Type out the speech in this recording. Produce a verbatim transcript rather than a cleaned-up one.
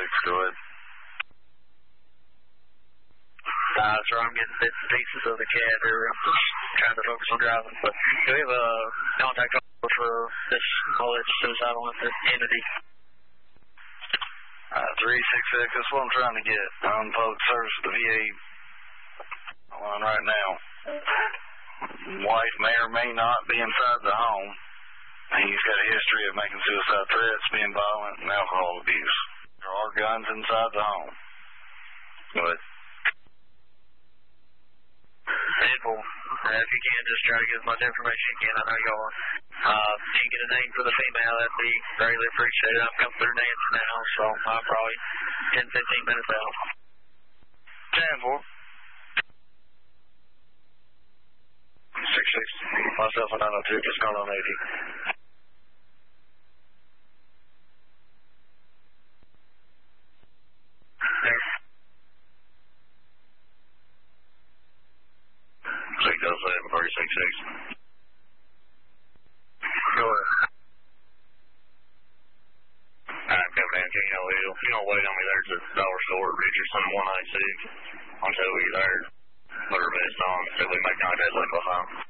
go ahead. Uh, so I'm getting bits and pieces of the C A D here. I'm just trying to focus on driving. But do we have a contact for this alleged suicidal entity? Uh, three six six, that's what I'm trying to get. I'm on public service with the V A line right now. Wife may or may not be inside the home. He's got a history of making suicide threats, being violent, and alcohol abuse. There are guns inside the home. But Simple. Uh, if you can, just try to get as much information you can. I know y'all are. Uh, if you get a name for the female, that'd be greatly appreciated. I'm coming through Nancy now, so I'm probably ten, fifteen minutes out. ten four. six six. Myself and nine oh two, just call on eighty. six oh seven, three six six. Go ahead. Alright, coming down King Hill. If you don't wait on me, there's a dollar store at Richardson one ninety-six. Until we get there, put our vest on, until we make contact with the phone.